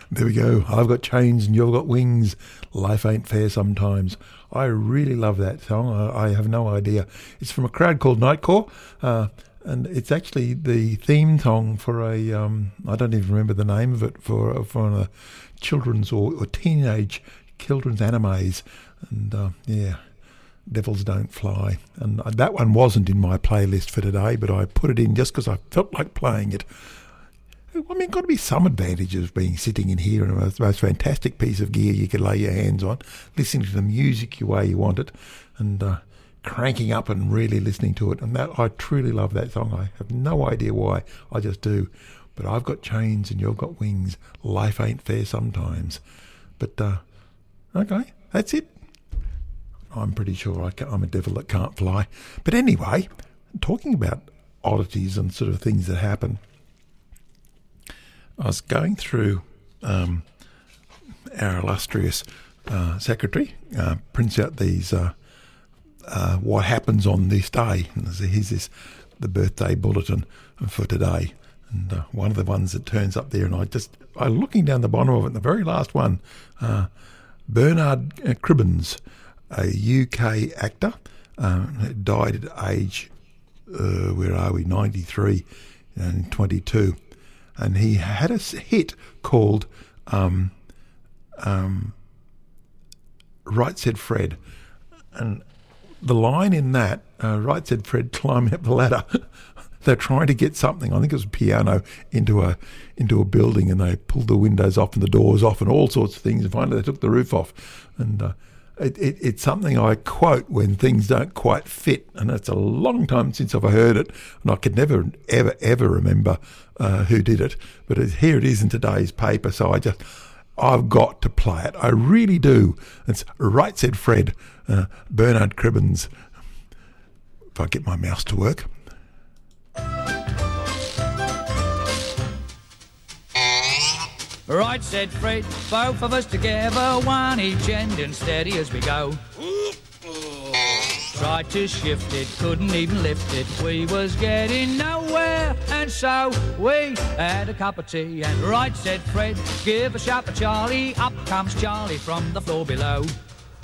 There we go. I've got chains and you've got wings. Life ain't fair sometimes. I really love that song. I have no idea. It's from a crowd called Nightcore, and it's actually the theme song for a, I don't even remember the name of it, for a children's or teenage children's animes. And yeah, Devils Don't Fly. And that one wasn't in my playlist for today, but I put it in just because I felt like playing it. I mean, got to be some advantages of being sitting in here and the most fantastic piece of gear you could lay your hands on, listening to the music the way you want it, and cranking up and really listening to it. And that, I truly love that song. I have no idea why. I just do. But I've got chains and you've got wings. Life ain't fair sometimes. But, okay, that's it. I'm pretty sure I'm a devil that can't fly. But anyway, talking about oddities and sort of things that happen, I was going through our illustrious secretary, prints out these what happens on this day. And here's the birthday bulletin for today. And one of the ones that turns up there, and I'm looking down the bottom of it, the very last one, Bernard Cribbins, a UK actor, died at age, 93 and 22. And he had a hit called Right Said Fred. And the line in that, Right Said Fred climbing up the ladder, they're trying to get something, I think it was a piano, into a building, and they pulled the windows off and the doors off and all sorts of things, and finally they took the roof off. And it's something I quote when things don't quite fit, and it's a long time since I've heard it, and I could never, ever remember who did it, but here it is in today's paper, so I've got to play it. I really do. It's Right Said Fred, Bernard Cribbins. If I get my mouse to work. Right said Fred, both of us together, one each end and steady as we go. Tried to shift it, couldn't even lift it, we was getting nowhere, and so we had a cup of tea, and right said Fred, give a shout for Charlie, up comes Charlie from the floor below.